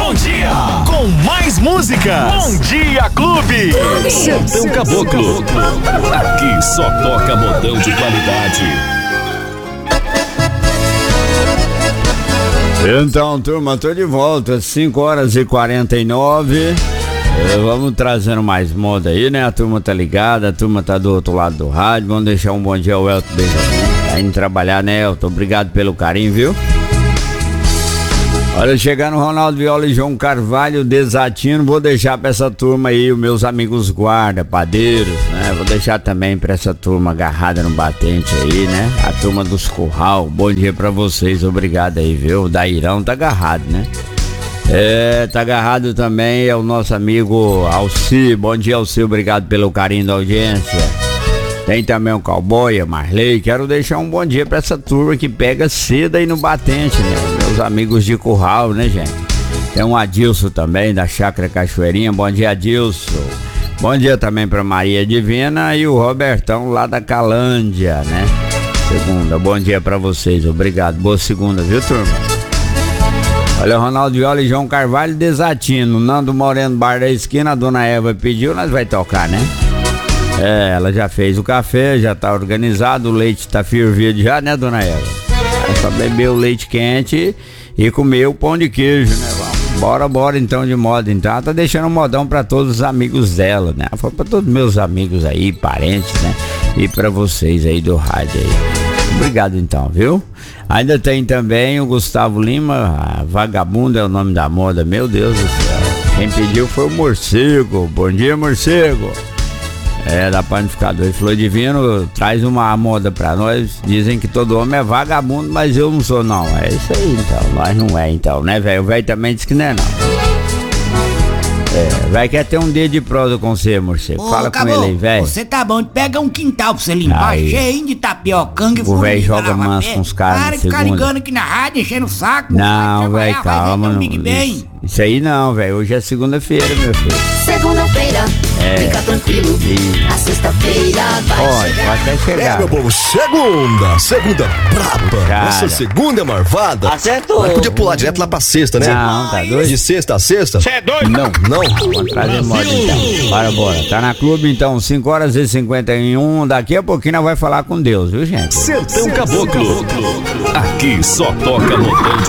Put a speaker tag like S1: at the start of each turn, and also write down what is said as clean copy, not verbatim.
S1: Bom dia! Com mais músicas! Bom Dia Clube! Sertão Caboclo! Aqui só toca modão de qualidade.
S2: Então, turma, tô de volta, 5h49. Vamos trazendo mais moda aí, né? A turma tá ligada, a turma tá do outro lado do rádio. Vamos deixar um bom dia ao Elton Benjamin. Tá indo trabalhar, né, Elton? Obrigado pelo carinho, viu? Olha, chegando Ronaldo Viola e João Carvalho, Desatino. Vou deixar pra essa turma aí, os meus amigos guarda, padeiros, né? Vou deixar também pra essa turma agarrada no batente aí, né? A turma dos curral. Bom dia pra vocês, obrigado aí, viu? O Dairão tá agarrado, né? Tá agarrado também é o nosso amigo Alci. Bom dia, Alci, obrigado pelo carinho da audiência. Tem também o Cowboy, a Marley. Quero deixar um bom dia pra essa turma que pega cedo aí no batente, né? Meus amigos de curral, né, gente? Tem um Adilson também, da Chácara Cachoeirinha. Bom dia, Adilson. Bom dia também pra Maria Divina e o Robertão lá da Calândia, né? Segunda, bom dia pra vocês, obrigado. Boa segunda, viu, turma? Olha, Ronaldo Viola e João Carvalho, Desatino. Nando Moreno, Bar da Esquina. A dona Eva pediu, nós vai tocar, né? Ela já fez o café, já tá organizado, o leite tá fervido já, né, dona Eva? É só beber o leite quente e comer o pão de queijo, né? Bora então de moda, então. Ela tá deixando um modão pra todos os amigos dela, né? Foi pra todos meus amigos aí, parentes, né? E pra vocês aí do rádio aí. Obrigado então, viu? Ainda tem também o Gustavo Lima, Vagabundo é o nome da moda, meu Deus do céu. Quem pediu foi o Morcego. Bom dia, Morcego. Da Panificador. Ele falou: Divino, traz uma moda pra nós. Dizem que todo homem é vagabundo, mas eu não sou, não. É isso aí, então. Nós não é, então, né, velho? O velho também disse que não é, não. Vai quer ter um dedo de prosa com você, morcego. Fala
S3: acabou.
S2: Com ele aí, velho.
S3: Você tá bom, pega um quintal pra você limpar,
S2: Aí.
S3: cheio de tapiocanga e
S2: O velho joga manso com os caras.
S3: Para de ficar ligando aqui na rádio, enchendo o saco.
S2: Não, velho, calma.
S3: Não.
S2: Isso aí não, velho. Hoje é segunda-feira, meu filho.
S4: Segunda-feira, fica tranquilo. A sexta-feira vai chegar.
S2: Vai até chegar.
S1: Meu povo, segunda braba.
S2: Cara.
S1: Nossa, segunda é marvada.
S2: Acertou.
S1: Mas podia pular direto lá pra sexta, né?
S2: Não, tá doido?
S1: De sexta a sexta?
S3: Você é doido?
S1: Não.
S2: Vamos trazer moda então. Bora. Tá na clube então, 5h51. Daqui a pouquinho nós vai falar com Deus, viu, gente?
S1: Sertão Caboclo. Aqui só toca modão de